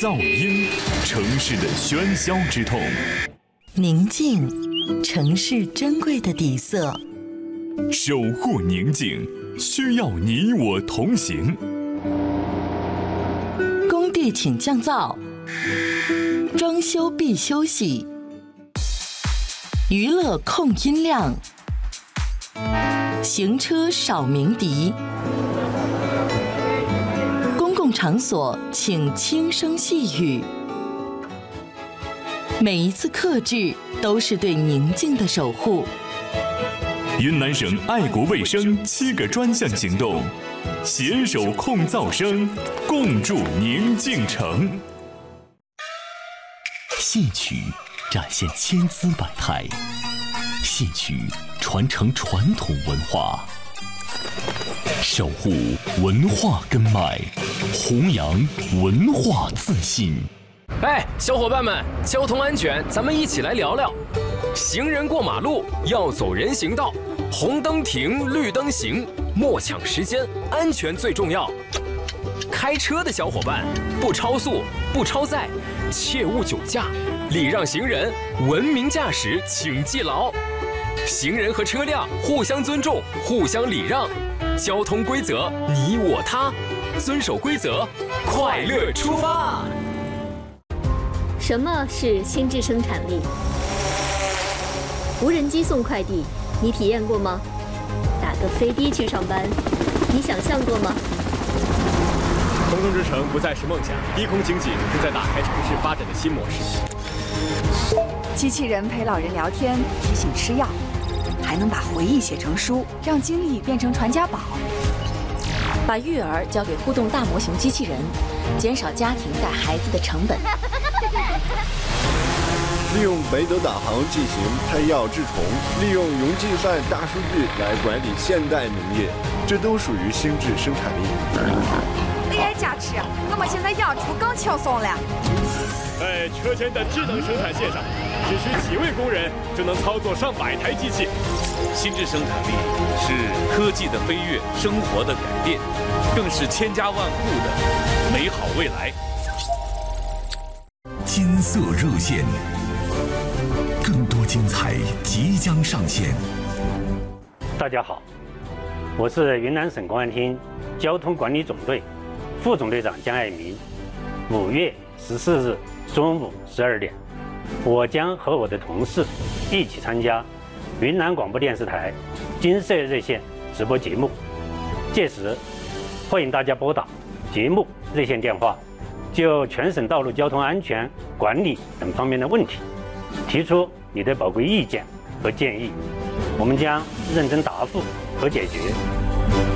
噪音，城市的喧嚣之痛； 宁静，城市珍贵的底色。 守护宁静，需要你我同行。 工地请降噪，装修必休息，娱乐控音量，行车少鸣笛。公共场所请轻声细语。每一次克制都是对宁静的守护。 云南省爱国卫生7个专项行动，携手控噪声，共筑宁静城。戏曲展现千姿百态，戏曲传承传统文化，守护文化根脉，弘扬文化自信。 哎，小伙伴们，交通安全，咱们一起来聊聊。行人过马路要走人行道，红灯停，绿灯行，莫抢时间，安全最重要。开车的小伙伴，不超速，不超载，切勿酒驾，礼让行人，文明驾驶，请记牢。行人和车辆互相尊重，互相礼让，交通规则你我他，遵守规则，快乐出发。 什么是心智生产力？无人机送快递，你体验过吗？打个飞的去上班，你想象过吗？ 空中之城不再是梦想，低空经济正在打开城市发展的新模式。 机器人陪老人聊天，提醒吃药，还能把回忆写成书，让经历变成传家宝。 把育儿交给互动大模型机器人，减少家庭带孩子的成本。 利用北斗导航进行拍药治虫，利用云计算大数据来管理现代农业，这都属于心智生产力。 AI 加持，我们现在养猪更轻松了。 在车间的智能生产线上，只需几位工人就能操作上百台机器。 心智生产力是科技的飞跃，生活的改变，更是千家万户的美好未来。 金色热线，更多精彩即将上线。 大家好，我是云南省公安厅交通管理总队副总队长江爱民。5月14日中午12点，我将和我的同事一起参加云南广播电视台金色热线直播节目，届时欢迎大家拨打节目热线电话，就全省道路交通安全管理等方面的问题提出你的宝贵意见和建议，我们将认真答复和解决。